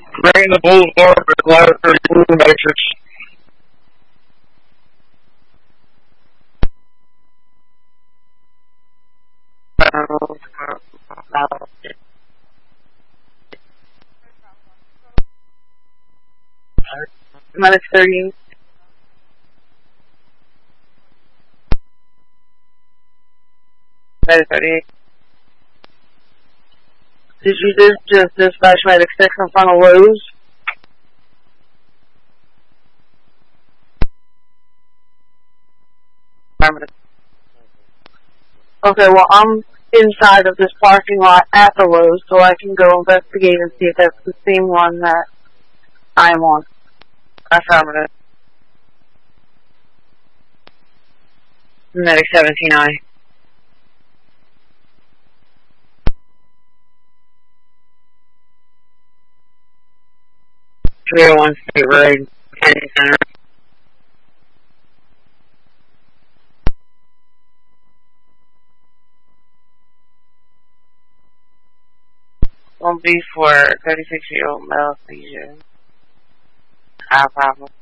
Bring the boulevard for ladder 32 matrix. Minus 30. Minus 38. Did you just dispatch medic 6 in front of Lowe's? Okay, well, I'm inside of this parking lot at the Lowe's, so I can go investigate and see if that's the same one that I'm on. Affirmative. Medic 17I. 301 State Road, Kennedy Center. One B for 36-year-old male seizure. High problem.